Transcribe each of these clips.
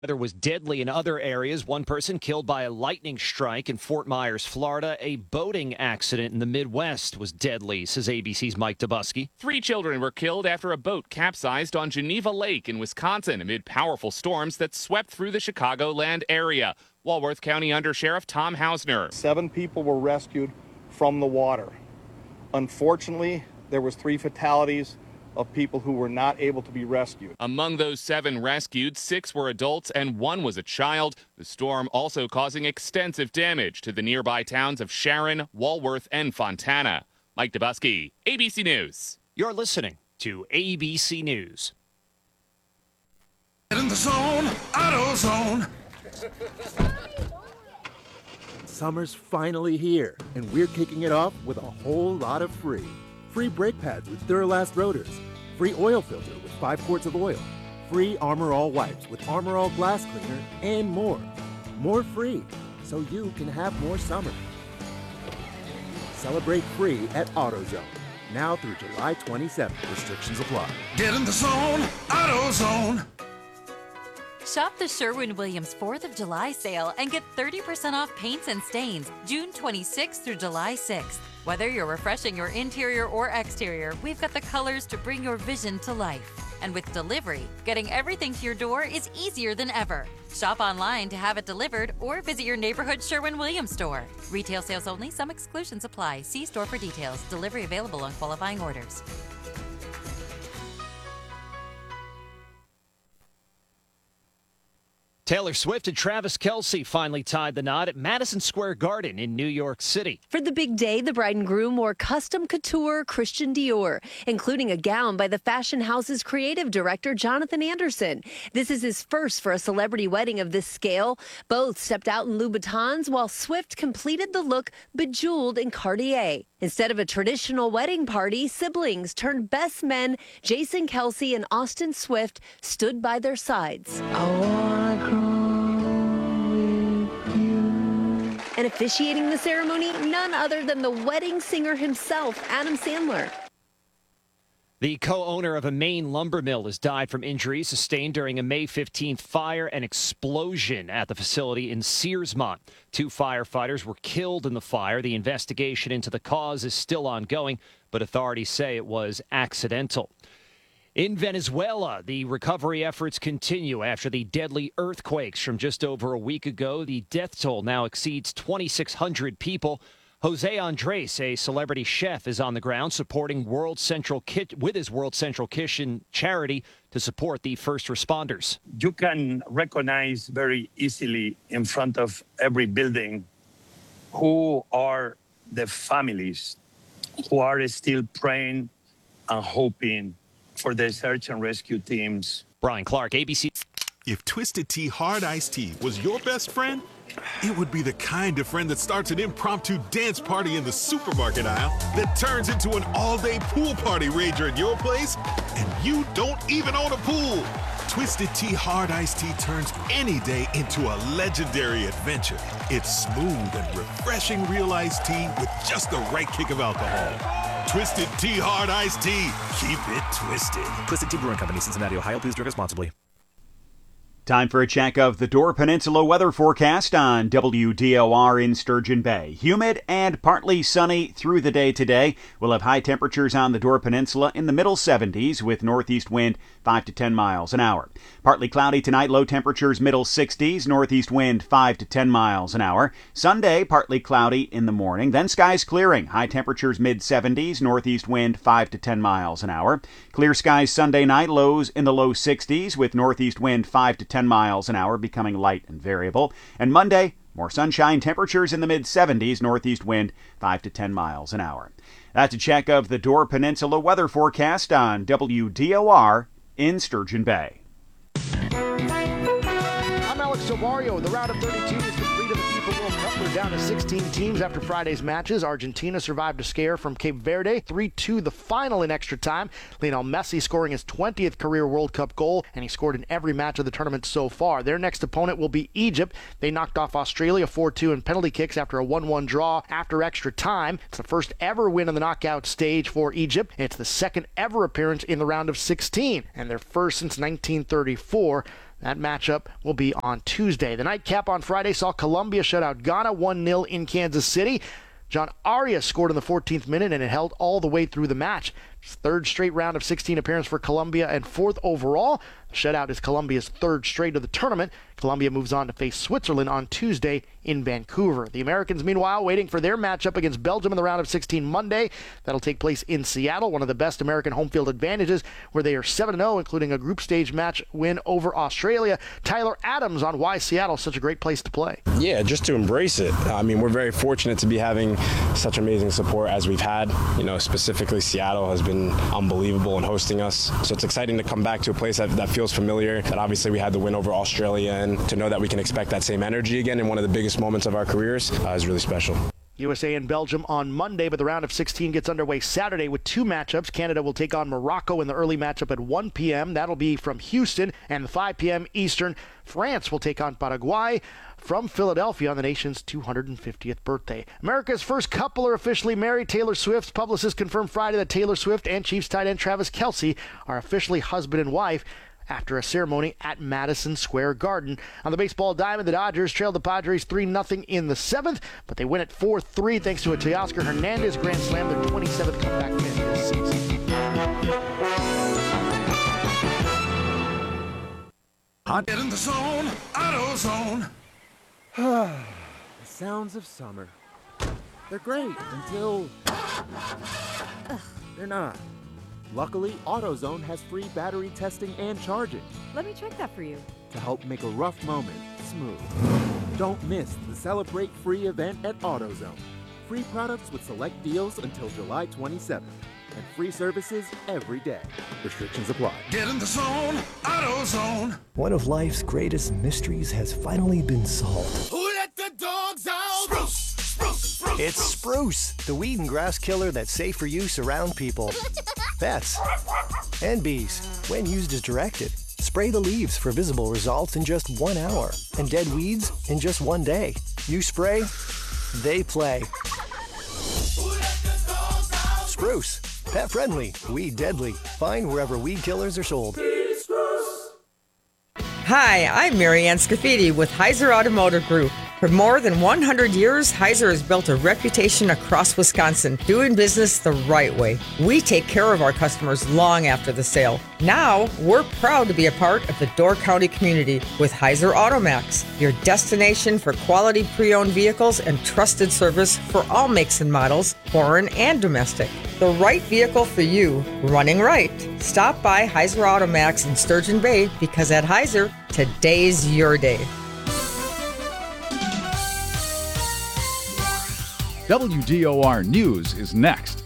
Weather was deadly in other areas. One person killed by a lightning strike in Fort Myers, Florida. A boating accident in the Midwest was deadly, says ABC's Mike Dubusky. 3 children were killed after a boat capsized on Geneva Lake in Wisconsin amid powerful storms that swept through the Chicagoland area. Walworth County Undersheriff Tom Hausner. 7 people were rescued from the water. Unfortunately, there was 3 fatalities of people who were not able to be rescued. Among those 7 rescued, 6 were adults and 1 was a child. The storm also causing extensive damage to the nearby towns of Sharon, Walworth, and Fontana. Mike Dubusky, ABC News. You're listening to ABC News. In the zone, AutoZone. Summer's finally here, and we're kicking it off with a whole lot of free. Free brake pads with Duralast rotors. Free oil filter with 5 quarts of oil. Free Armor All wipes with Armor All glass cleaner, and more. More free, so you can have more summer. Celebrate free at AutoZone. Now through July 27th. Restrictions apply. Get in the zone, AutoZone. Shop the Sherwin-Williams 4th of July sale and get 30% off paints and stains June 26th through July 6th. Whether you're refreshing your interior or exterior, we've got the colors to bring your vision to life. And with delivery, getting everything to your door is easier than ever. Shop online to have it delivered or visit your neighborhood Sherwin-Williams store. Retail sales only, some exclusions apply. See store for details. Delivery available on qualifying orders. Taylor Swift and Travis Kelce finally tied the knot at Madison Square Garden in New York City. For the big day, the bride and groom wore custom couture Christian Dior, including a gown by the fashion house's creative director, Jonathan Anderson. This is his first for a celebrity wedding of this scale. Both stepped out in Louboutins, while Swift completed the look bejeweled in Cartier. Instead of a traditional wedding party, siblings turned best men Jason Kelce and Austin Swift stood by their sides. And officiating the ceremony, none other than the wedding singer himself, Adam Sandler. The co-owner of a Maine lumber mill has died from injuries sustained during a May 15th fire and explosion at the facility in Searsmont. 2 firefighters were killed in the fire. The investigation into the cause is still ongoing, but authorities say it was accidental. In Venezuela, the recovery efforts continue after the deadly earthquakes from just over a week ago. The death toll now exceeds 2,600 people. Jose Andres, a celebrity chef, is on the ground supporting with his World Central Kitchen charity to support the first responders. You can recognize very easily in front of every building who are the families who are still praying and hoping for the search and rescue teams. Brian Clark, ABC. If Twisted Tea Hard Iced Tea was your best friend, it would be the kind of friend that starts an impromptu dance party in the supermarket aisle that turns into an all-day pool party rager at your place, and you don't even own a pool. Twisted Tea Hard Iced Tea turns any day into a legendary adventure. It's smooth and refreshing real iced tea with just the right kick of alcohol. Twisted Tea Hard Iced Tea. Keep it twisted. Twisted Tea Brewing Company, Cincinnati, Ohio. Please drink responsibly. Time for a check of the Door Peninsula weather forecast on WDOR in Sturgeon Bay. Humid and partly sunny through the day today. We'll have high temperatures on the Door Peninsula in the middle 70s with northeast wind 5 to 10 miles an hour. Partly cloudy tonight, low temperatures middle 60s, northeast wind 5 to 10 miles an hour. Sunday, partly cloudy in the morning, then skies clearing. High temperatures mid 70s, northeast wind 5 to 10 miles an hour. Clear skies Sunday night, lows in the low 60s with northeast wind 5 to 10 miles an hour, becoming light and variable. And Monday, more sunshine, temperatures in the mid-70s, northeast wind 5 to 10 miles an hour. That's a check of the Door Peninsula weather forecast on WDOR in Sturgeon Bay. I'm Alex Silvario. The round of 32 is complete of the FIFA World Cup. We're down to 16 teams after Friday's matches. Argentina survived a scare from Cape Verde, 3-2 the final in extra time. Lionel Messi scoring his 20th career World Cup goal, and he scored in every match of the tournament so far. Their next opponent will be Egypt. They knocked off Australia 4-2 in penalty kicks after a 1-1 draw after extra time. It's the first ever win in the knockout stage for Egypt. It's the second ever appearance in the round of 16, and their first since 1934. That matchup will be on Tuesday. The nightcap on Friday saw Colombia shut out Ghana 1-0 in Kansas City. John Arias scored in the 14th minute, and it held all the way through the match. Third straight round of 16 appearance for Colombia and fourth overall. The shutout is Colombia's third straight of the tournament. Colombia moves on to face Switzerland on Tuesday in Vancouver. The Americans, meanwhile, waiting for their matchup against Belgium in the round of 16 Monday. That'll take place in Seattle, one of the best American home field advantages, where they are 7-0, including a group stage match win over Australia. Tyler Adams on why Seattle is such a great place to play. Yeah, just to embrace it. I mean, we're very fortunate to be having such amazing support as we've had. You know, specifically Seattle has been unbelievable in hosting us. So it's exciting to come back to a place that feels familiar, that obviously we had the win over Australia, and to know that we can expect that same energy again in one of the biggest moments of our careers is really special. USA and Belgium on Monday, but the round of 16 gets underway Saturday with two matchups. Canada will take on Morocco in the early matchup at 1 p.m. That'll be from Houston, and 5 p.m. Eastern. France will take on Paraguay from Philadelphia on the nation's 250th birthday. America's first couple are officially married. Taylor Swift's publicist confirmed Friday that Taylor Swift and Chiefs tight end Travis Kelce are officially husband and wife after a ceremony at Madison Square Garden. On the baseball diamond, the Dodgers trailed the Padres 3-0 in the 7th, but they win at 4-3 thanks to a Teoscar Hernandez grand slam, their 27th comeback win this season. Get in the zone, AutoZone. The sounds of summer. They're great until they're not. Luckily, AutoZone has free battery testing and charging Let me check that for you. to help make a rough moment smooth. Don't miss the Celebrate Free event at AutoZone. Free products with select deals until July 27th. And free services every day. Restrictions apply. Get in the zone, AutoZone. One of life's greatest mysteries has finally been solved. Who let the dogs out? Spruce, spruce, spruce. It's Spruce, the weed and grass killer that's safe for use around people, pets, and bees when used as directed. Spray the leaves for visible results in just 1 hour and dead weeds in just 1 day. You spray, they play. Spruce, pet friendly, weed deadly. Find wherever weed killers are sold. Hi, I'm Marianne Scafidi with Heiser Automotive Group. For more than 100 years, Heiser has built a reputation across Wisconsin, doing business the right way. We take care of our customers long after the sale. Now, we're proud to be a part of the Door County community with Heiser Automax, your destination for quality pre-owned vehicles and trusted service for all makes and models, foreign and domestic. The right vehicle for you, running right. Stop by Heiser Automax in Sturgeon Bay, because at Heiser, today's your day. WDOR News is next.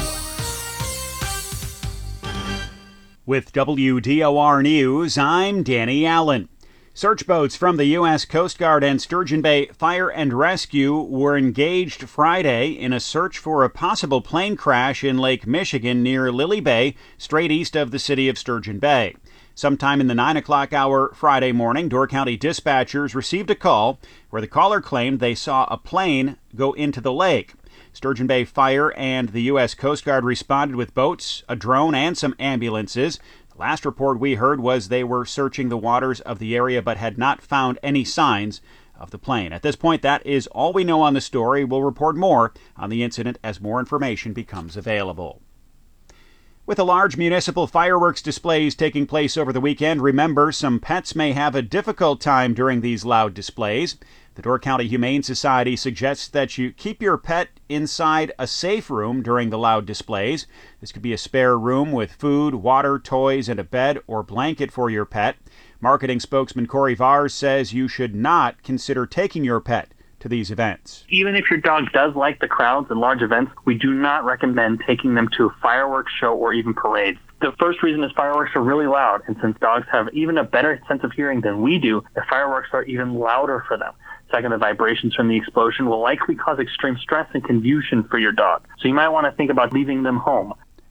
With WDOR News, I'm Danny Allen. Search boats from the U.S. Coast Guard and Sturgeon Bay Fire and Rescue were engaged Friday in a search for a possible plane crash in Lake Michigan near Lily Bay, straight east of the city of Sturgeon Bay. Sometime in the 9 o'clock hour Friday morning, Door County dispatchers received a call where the caller claimed they saw a plane go into the lake. Sturgeon Bay Fire and the U.S. Coast Guard responded with boats, a drone, and some ambulances. The last report we heard was they were searching the waters of the area but had not found any signs of the plane. At this point, that is all we know on the story. We'll report more on the incident as more information becomes available. With the large municipal fireworks displays taking place over the weekend, remember, some pets may have a difficult time during these loud displays. The Door County Humane Society suggests that you keep your pet inside a safe room during the loud displays. This could be a spare room with food, water, toys, and a bed or blanket for your pet. Marketing spokesman Corey Vars says you should not consider taking your pet to these events. Even if your dog does like the crowds and large events, we do not recommend taking them to a fireworks show or even parades. The first reason is fireworks are really loud, and since dogs have even a better sense of hearing than we do, the fireworks are even louder for them. Second, the vibrations from the explosion will likely cause extreme stress and confusion for your dog, so you might want to think about leaving them home.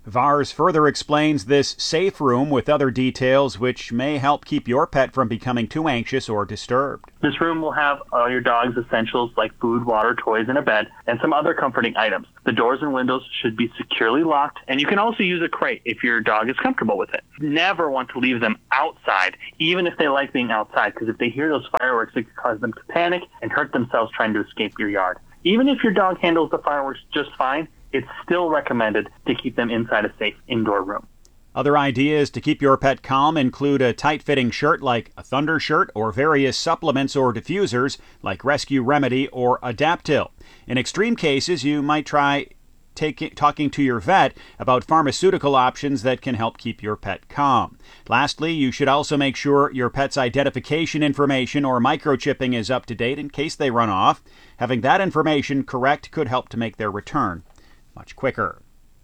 VARS further explains this safe room with other details which may help keep your pet from becoming too anxious or disturbed. This room will have all your dog's essentials like food, water, toys, and a bed, and some other comforting items. The doors and windows should be securely locked, and you can also use a crate if your dog is comfortable with it. Never want to leave them outside, even if they like being outside, because if they hear those fireworks, it could cause them to panic and hurt themselves trying to escape your yard. Even if your dog handles the fireworks just fine, it's still recommended to keep them inside a safe indoor room. Other ideas to keep your pet calm include a tight-fitting shirt like a Thunder shirt or various supplements or diffusers like Rescue Remedy or Adaptil. In extreme cases, you might try talking to your vet about pharmaceutical options that can help keep your pet calm. Lastly, you should also make sure your pet's identification information or microchipping is up to date in case they run off. Having that information correct could help to make their return much quicker.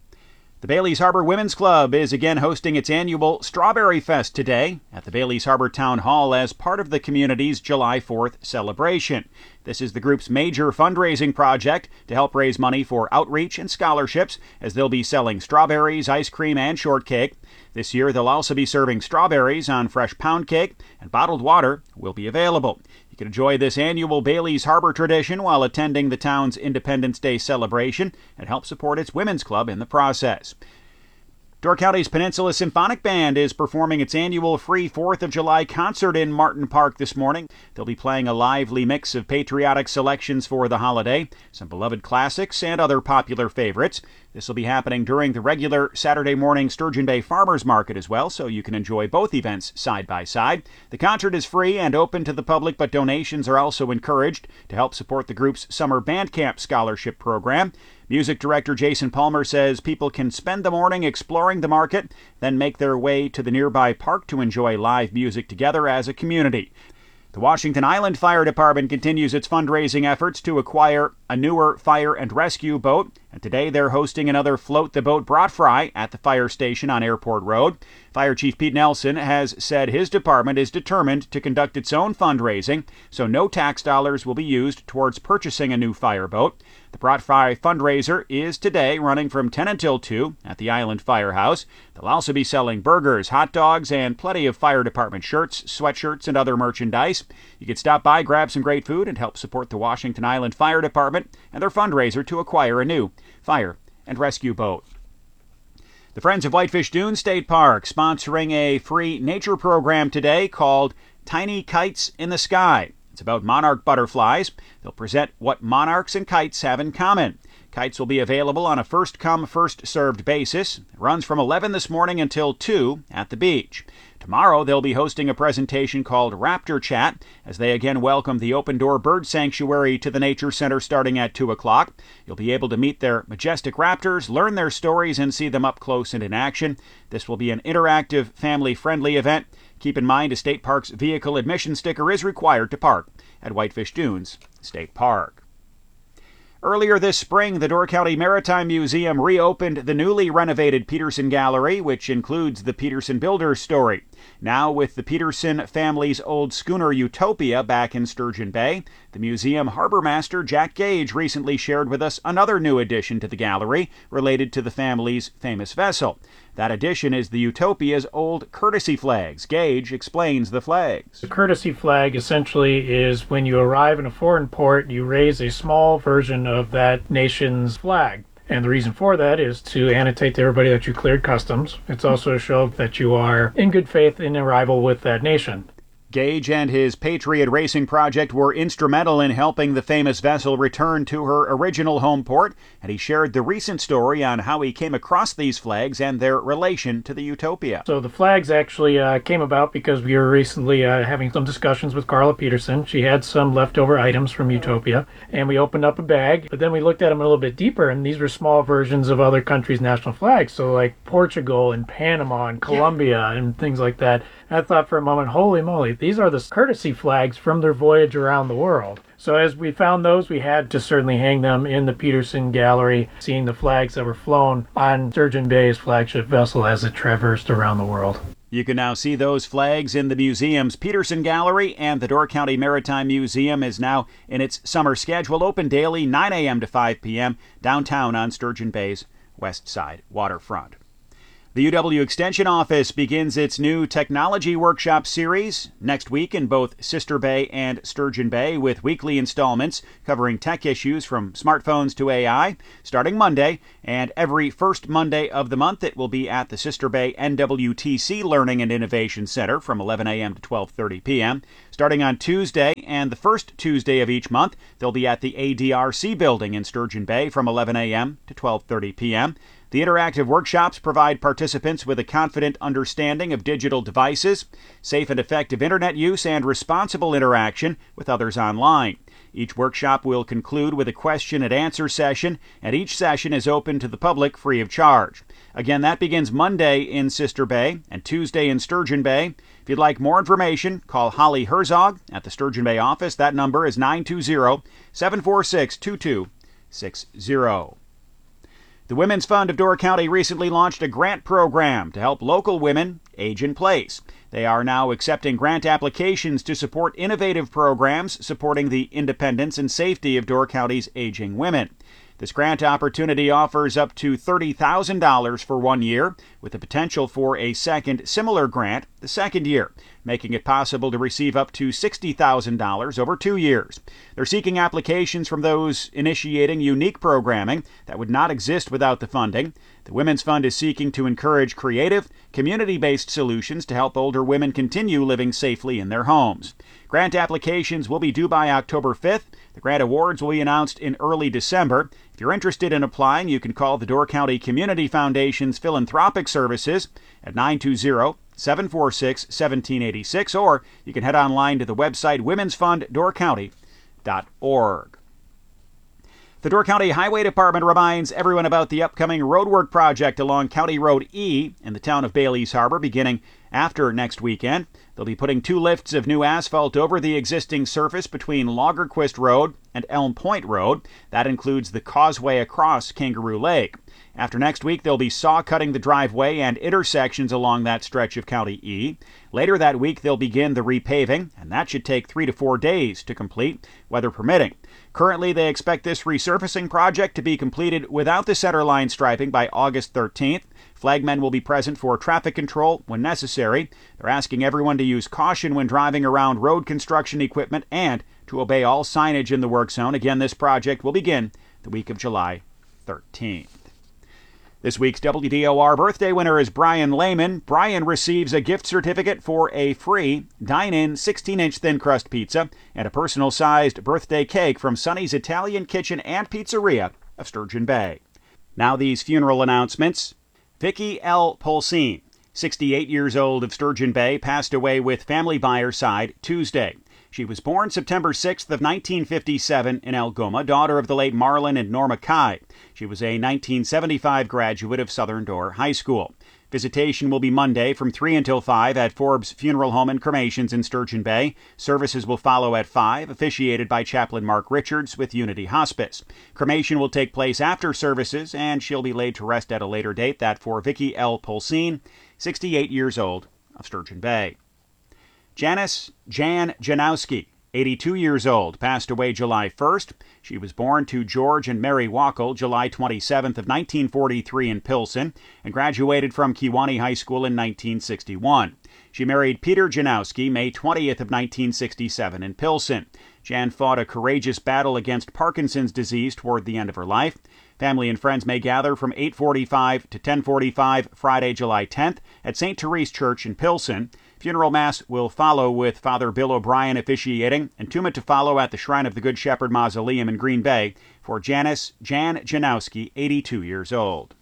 The Bailey's Harbor Women's Club is again hosting its annual Strawberry Fest today at the Bailey's Harbor Town Hall as part of the community's July 4th celebration. This is the group's major fundraising project to help raise money for outreach and scholarships, as they'll be selling strawberries, ice cream, and shortcake. This year, they'll also be serving strawberries on fresh pound cake, and bottled water will be available. You can enjoy this annual Bailey's Harbor tradition while attending the town's Independence Day celebration and help support its women's club in the process. Door County's Peninsula Symphonic Band is performing its annual free 4th of July concert in Martin Park this morning. They'll be playing a lively mix of patriotic selections for the holiday, some beloved classics, and other popular favorites. This will be happening during the regular Saturday morning Sturgeon Bay Farmers Market as well, so you can enjoy both events side by side. The concert is free and open to the public, but donations are also encouraged to help support the group's Summer Band Camp Scholarship Program. Music director Jason Palmer says people can spend the morning exploring the market, then make their way to the nearby park to enjoy live music together as a community. The Washington Island Fire Department continues its fundraising efforts to acquire a newer fire and rescue boat, and today they're hosting another Float the Boat Brat Fry at the fire station on Airport Road. Fire Chief Pete Nelson has said his department is determined to conduct its own fundraising, so no tax dollars will be used towards purchasing a new fireboat. The Brat Fry fundraiser is today running from 10 until 2 at the Island Firehouse. They'll also be selling burgers, hot dogs, and plenty of fire department shirts, sweatshirts, and other merchandise. You can stop by, grab some great food, and help support the Washington Island Fire Department and their fundraiser to acquire a new fire and rescue boat. The Friends of Whitefish Dune State Park sponsoring a free nature program today called Tiny Kites in the Sky. It's about monarch butterflies. They'll present what monarchs and kites have in common. Kites will be available on a first-come, first-served basis. It runs from 11 this morning until 2 at the beach. Tomorrow, they'll be hosting a presentation called Raptor Chat as they again welcome the Open Door Bird Sanctuary to the Nature Center starting at 2 o'clock. You'll be able to meet their majestic raptors, learn their stories, and see them up close and in action. This will be an interactive, family-friendly event. Keep in mind, a state park's vehicle admission sticker is required to park at Whitefish Dunes State Park. Earlier this spring, the Door County Maritime Museum reopened the newly renovated Peterson Gallery, which includes the Peterson Builders story. Now, with the Peterson family's old schooner Utopia back in Sturgeon Bay, the museum harbor master Jack Gage recently shared with us another new addition to the gallery related to the family's famous vessel. That addition is the Utopia's old courtesy flags. Gage explains the flags. The courtesy flag essentially is when you arrive in a foreign port, you raise a small version of that nation's flag. And the reason for that is to annotate to everybody that you cleared customs. It's also to show that you are in good faith in arrival with that nation. Gage and his Patriot Racing project were instrumental in helping the famous vessel return to her original home port, and he shared the recent story on how he came across these flags and their relation to the Utopia. So the flags actually came about because we were recently having some discussions with Carla Peterson. She had some leftover items from Utopia, and we opened up a bag, but then we looked at them a little bit deeper, and these were small versions of other countries' national flags, so like Portugal and Panama and Colombia and things like that. I thought for a moment, holy moly, these are the courtesy flags from their voyage around the world. So as we found those, we had to certainly hang them in the Peterson Gallery, seeing the flags that were flown on Sturgeon Bay's flagship vessel as it traversed around the world. You can now see those flags in the museum's Peterson Gallery, and the Door County Maritime Museum is now in its summer schedule, open daily 9 a.m. to 5 p.m. downtown on Sturgeon Bay's west side waterfront. The UW Extension Office begins its new technology workshop series next week in both Sister Bay and Sturgeon Bay, with weekly installments covering tech issues from smartphones to AI, starting Monday. And every first Monday of the month, it will be at the Sister Bay NWTC Learning and Innovation Center from 11 a.m. to 12:30 p.m. Starting on Tuesday and the first Tuesday of each month, they'll be at the ADRC building in Sturgeon Bay from 11 a.m. to 12:30 p.m. The interactive workshops provide participants with a confident understanding of digital devices, safe and effective internet use, and responsible interaction with others online. Each workshop will conclude with a question and answer session, and each session is open to the public free of charge. Again, that begins Monday in Sister Bay and Tuesday in Sturgeon Bay. If you'd like more information, call Holly Herzog at the Sturgeon Bay office. That number is 920-746-2260. The Women's Fund of Door County recently launched a grant program to help local women age in place. They are now accepting grant applications to support innovative programs supporting the independence and safety of Door County's aging women. This grant opportunity offers up to $30,000 for 1 year, with the potential for a second similar grant the second year, making it possible to receive up to $60,000 over 2 years. They're seeking applications from those initiating unique programming that would not exist without the funding. The Women's Fund is seeking to encourage creative, community-based solutions to help older women continue living safely in their homes. Grant applications will be due by October 5th. The grant awards will be announced in early December. If you're interested in applying, you can call the Door County Community Foundation's Philanthropic Services at 920-746-1786, or you can head online to the website womensfunddoorcounty.org. The Door County Highway Department reminds everyone about the upcoming roadwork project along County Road E in the town of Bailey's Harbor beginning after next weekend. They'll be putting 2 lifts of new asphalt over the existing surface between Loggerquist Road and Elm Point Road. That includes the causeway across Kangaroo Lake. After next week, they'll be saw-cutting the driveway and intersections along that stretch of County E. Later that week, they'll begin the repaving, and that should take 3 to 4 days to complete, weather permitting. Currently, they expect this resurfacing project to be completed without the centerline striping by August 13th. Flagmen will be present for traffic control when necessary. They're asking everyone to use caution when driving around road construction equipment and to obey all signage in the work zone. Again, this project will begin the week of July 13th. This week's WDOR birthday winner is Brian Lehman. Brian receives a gift certificate for a free dine-in 16-inch thin crust pizza and a personal-sized birthday cake from Sonny's Italian Kitchen and Pizzeria of Sturgeon Bay. Now these funeral announcements. Vicki L. Polsine, 68 years old, of Sturgeon Bay, passed away with family by her side Tuesday. She was born September 6th of 1957 in Algoma, daughter of the late Marlon and Norma Kai. She was a 1975 graduate of Southern Door High School. Visitation will be Monday from 3 until 5 at Forbes Funeral Home and Cremations in Sturgeon Bay. Services will follow at 5, officiated by Chaplain Mark Richards with Unity Hospice. Cremation will take place after services, and she'll be laid to rest at a later date. That for Vicki L. Polsine, 68 years old, of Sturgeon Bay. Janice Jan Janowski, 82 years old, passed away July 1st. She was born to George and Mary Wackel July 27th of 1943 in Pilsen and graduated from Kewanee High School in 1961. She married Peter Janowski May 20th of 1967 in Pilsen. Jan fought a courageous battle against Parkinson's disease toward the end of her life. Family and friends may gather from 8:45 to 10:45 Friday, July 10th at St. Therese Church in Pilsen. Funeral Mass will follow with Father Bill O'Brien officiating, and entombment to follow at the Shrine of the Good Shepherd Mausoleum in Green Bay for Janice Jan Janowski, 82 years old.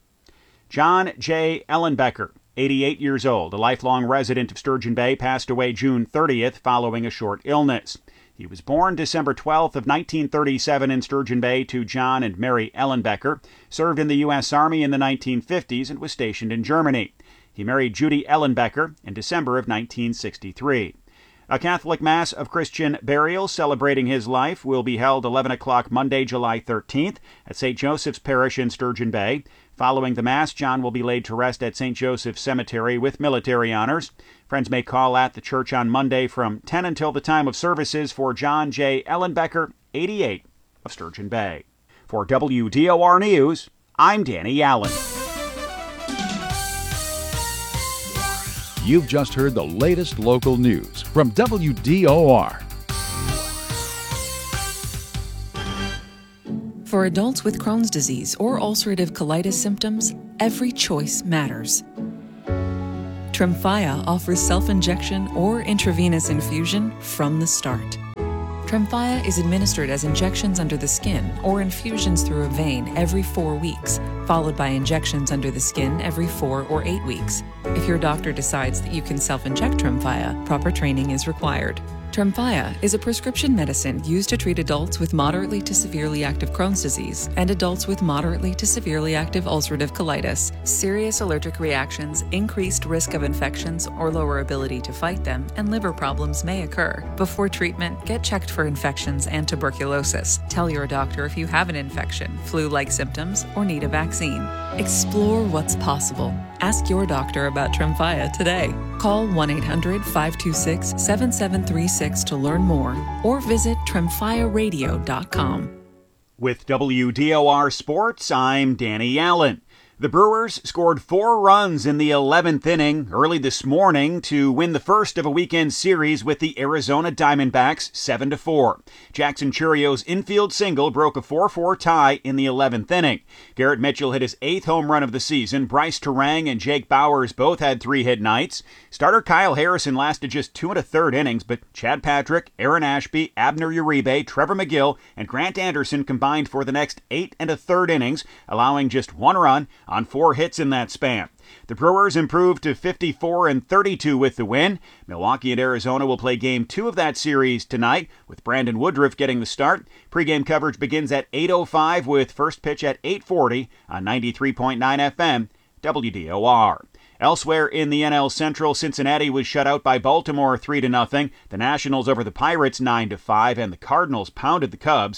John J. Ellenbecker, 88 years old, a lifelong resident of Sturgeon Bay, passed away June 30th following a short illness. He was born December 12th of 1937 in Sturgeon Bay to John and Mary Ellenbecker, served in the U.S. Army in the 1950s, and was stationed in Germany. He married Judy Ellenbecker in December of 1963. A Catholic Mass of Christian burial celebrating his life will be held 11 o'clock Monday, July 13th at St. Joseph's Parish in Sturgeon Bay. Following the Mass, John will be laid to rest at St. Joseph's Cemetery with military honors. Friends may call at the church on Monday from 10 until the time of services for John J. Ellenbecker, 88, of Sturgeon Bay. For WDOR News, I'm Danny Allen. You've just heard the latest local news from WDOR. For adults with Crohn's disease or ulcerative colitis symptoms, every choice matters. Tremfya offers self-injection or intravenous infusion from the start. Tremfya is administered as injections under the skin or infusions through a vein every 4 weeks, followed by injections under the skin every 4 or 8 weeks. If your doctor decides that you can self-inject Tremfya, proper training is required. Tremfya is a prescription medicine used to treat adults with moderately to severely active Crohn's disease and adults with moderately to severely active ulcerative colitis. Serious allergic reactions, increased risk of infections or lower ability to fight them, and liver problems may occur. Before treatment, get checked for infections and tuberculosis. Tell your doctor if you have an infection, flu-like symptoms, or need a vaccine. Explore what's possible. Ask your doctor about Tremfya today. Call 1-800-526-7736 to learn more or visit tremfyaradio.com. With WDOR Sports, I'm Danny Allen. The Brewers scored 4 runs in the 11th inning early this morning to win the first of a weekend series with the Arizona Diamondbacks 7-4. Jackson Churrio's infield single broke a 4-4 tie in the 11th inning. Garrett Mitchell hit his 8th home run of the season. Bryce Terang and Jake Bauers both had 3-hit nights. Starter Kyle Harrison lasted just 2 1/3 innings, but Chad Patrick, Aaron Ashby, Abner Uribe, Trevor McGill, and Grant Anderson combined for the next 8 1/3 innings, allowing just 1 run on 4 hits in that span. The Brewers improved to 54-32 with the win. Milwaukee and Arizona will play Game 2 of that series tonight, with Brandon Woodruff getting the start. Pre-game coverage begins at 8:05 with first pitch at 8:40 on 93.9 FM WDOR. Elsewhere in the NL Central, Cincinnati was shut out by Baltimore 3-0. The Nationals over the Pirates 9-5, and the Cardinals pounded the Cubs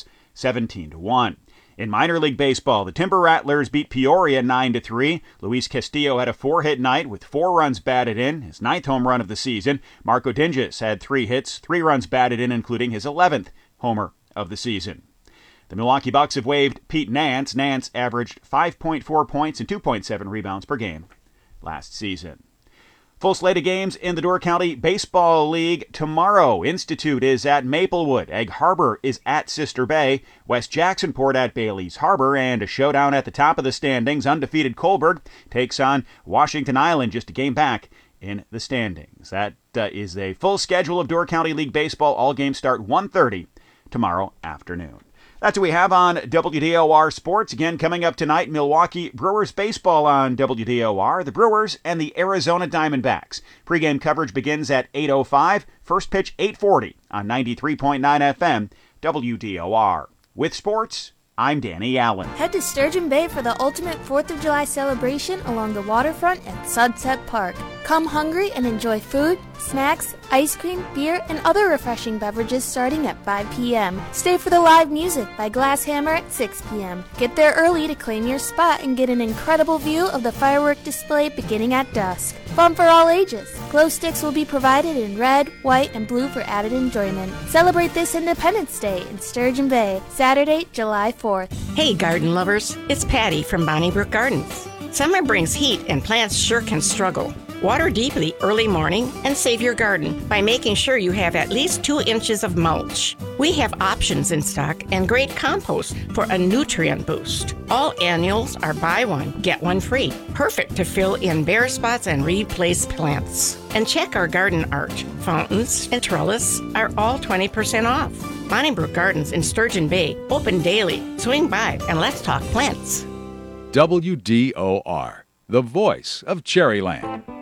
17-1. In minor league baseball, the Timber Rattlers beat Peoria 9-3. Luis Castillo had a 4-hit night with 4 runs batted in, his 9th home run of the season. Marco Dinges had 3 hits, 3 runs batted in, including his 11th homer of the season. The Milwaukee Bucks have waived Pete Nance. Nance averaged 5.4 points and 2.7 rebounds per game last season. Full slate of games in the Door County Baseball League tomorrow. Institute is at Maplewood. Egg Harbor is at Sister Bay. West Jacksonport at Bailey's Harbor. And a showdown at the top of the standings. Undefeated Coburg takes on Washington Island, just a game back in the standings. That is a full schedule of Door County League Baseball. All games start 1:30 tomorrow afternoon. That's what we have on WDOR Sports. Again, coming up tonight, Milwaukee Brewers baseball on WDOR. The Brewers and the Arizona Diamondbacks. Pre-game coverage begins at 8:05. First pitch 8:40 on 93.9 FM WDOR. With sports, I'm Danny Allen. Head to Sturgeon Bay for the ultimate 4th of July celebration along the waterfront at Sunset Park. Come hungry and enjoy food, snacks, ice cream, beer, and other refreshing beverages starting at 5 p.m. Stay for the live music by Glass Hammer at 6 p.m. Get there early to claim your spot and get an incredible view of the firework display beginning at dusk. Fun for all ages. Glow sticks will be provided in red, white, and blue for added enjoyment. Celebrate this Independence Day in Sturgeon Bay, Saturday, July 4th. Hey garden lovers, it's Patty from Bonnybrook Gardens. Summer brings heat and plants sure can struggle. Water deeply early morning and save your garden by making sure you have at least 2 inches of mulch. We have options in stock and great compost for a nutrient boost. All annuals are buy one, get one free. Perfect to fill in bare spots and replace plants. And check our garden art. Fountains and trellis are all 20% off. Bonnybrook Gardens in Sturgeon Bay, open daily. Swing by and let's talk plants. WDOR, the voice of Cherryland.